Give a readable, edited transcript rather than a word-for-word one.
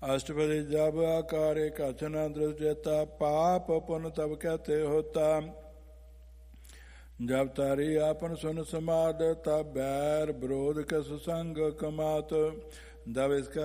अष्टपदी जब आकारे कथन दृष्टा पाप पुन तब कहते होता। जब तारी आपन सुन समाद तब बैर विरोध कस संग कमात। जब इसका